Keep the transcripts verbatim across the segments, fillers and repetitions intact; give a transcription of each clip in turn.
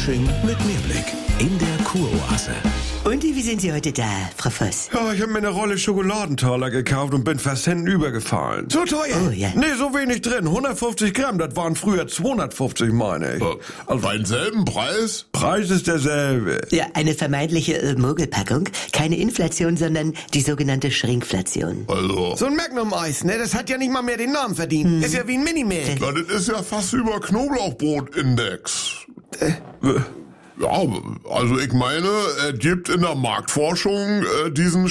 Fasching mit Mehrblick in der Kuroase. Und wie sind Sie heute da, Frau Voss? Ja, ich habe mir eine Rolle Schokoladentaler gekauft und bin fast hintenübergefallen. So teuer? Oh ja. Nee, so wenig drin. hundertfünfzig Gramm, das waren früher zweihundertfünfzig, meine ich. Äh, also beim selben Preis? Preis ist derselbe. Ja, eine vermeintliche äh, Mogelpackung. Keine Inflation, sondern die sogenannte Schrinkflation. Also, So ein Magnum-Eis, ne? Das hat ja nicht mal mehr den Namen verdient. Hm. Ist ja wie ein Minimac. na, das ist ja fast über Knoblauchbrot-Index. Ja, also ich meine, es gibt in der Marktforschung äh, diesen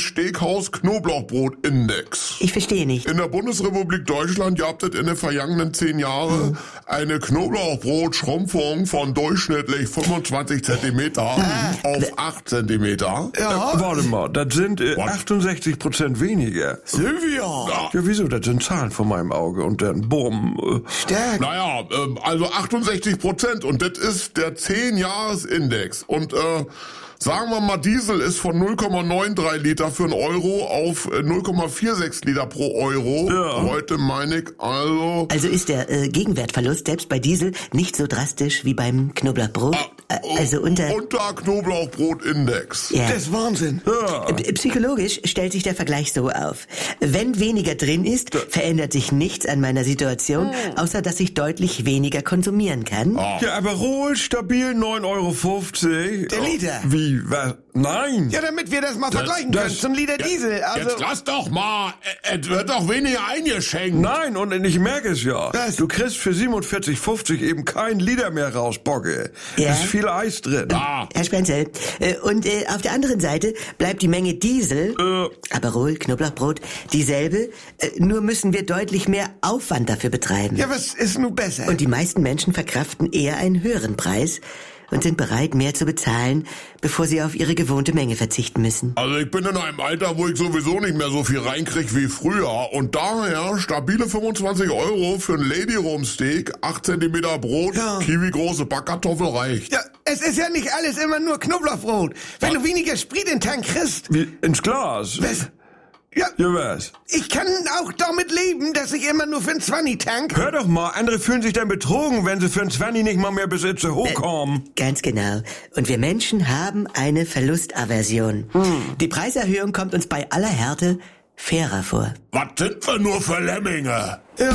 Steakhouse-Knoblauchbrot-Index. Ich verstehe nicht. In der Bundesrepublik Deutschland gab es in den vergangenen zehn Jahren eine Knoblauchbrot-Schrumpfung von durchschnittlich fünfundzwanzig Zentimeter auf acht Zentimeter. Ja. Äh, warte mal, das sind äh, Was? achtundsechzig Prozent weniger. Sylvia! Ja, wieso? Das sind Zahlen vor meinem Auge und dann bumm. Äh, Stark. Naja, ähm, also achtundsechzig Prozent und das ist der zehn-Jahres-Index. Und äh, sagen wir mal, Diesel ist von null Komma dreiundneunzig Liter für einen Euro auf äh, null Komma sechsundvierzig Liter pro Euro. Ja. Heute meine ich also... Also ist der äh, Gegenwertverlust selbst bei Diesel nicht so drastisch wie beim Knoblauchbrot? Äh, also unter... Unter Knoblauchbrot-Index. Ja. Das ist Wahnsinn. Äh, Psychologisch stellt sich der Vergleich so auf. Wenn weniger drin ist, verändert sich nichts an meiner Situation, außer dass ich deutlich weniger konsumieren kann. Ja, aber Rohl, stabil neun Euro fünfzig. Der Liter. Wie, was? Nein. Ja, damit wir das mal vergleichen können das- zum Liter Diesel. Also, Jetzt lass doch mal, äh, es wird doch weniger eingeschenkt. Nein, und ich merke es ja. Was? Du kriegst für siebenundvierzig fünfzig eben kein Liter mehr raus, Bocke. Ja? Es ist viel Eis drin. Ah, Herr Spenzel, äh, und äh, auf der anderen Seite bleibt die Menge Diesel, Äh. Aperol, Knoblauchbrot, dieselbe, äh, nur müssen wir deutlich mehr Aufwand dafür betreiben. ja, was ist nun besser? Und die meisten Menschen verkraften eher einen höheren Preis und sind bereit, mehr zu bezahlen, bevor sie auf ihre gewohnte Menge verzichten müssen. also ich bin in einem Alter, wo ich sowieso nicht mehr so viel reinkrieg wie früher. Und daher stabile fünfundzwanzig Euro für ein Lady Rum Steak, acht Zentimeter Brot, Ja. Kiwi-große Backkartoffel reicht. ja, es ist ja nicht alles immer nur Knoblauchbrot. Wenn du weniger Sprit in den Tank kriegst, Wie, ins Glas. was? Ja, Ja, was? ich kann auch damit leben, dass ich immer nur für einen zwanzig tank. Hör doch mal, andere fühlen sich dann betrogen, wenn sie für ein Zwanni nicht mal mehr bis jetzt hochkommen. Ganz genau. Und wir Menschen haben eine Verlustaversion. Die Preiserhöhung kommt uns bei aller Härte fairer vor. Was sind wir nur für Lemminge? Ja.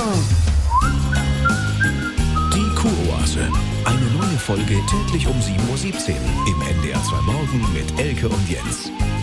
Die Kuroase. Eine neue Folge täglich um sieben Uhr siebzehn im N D R zwei Morgen mit Elke und Jens.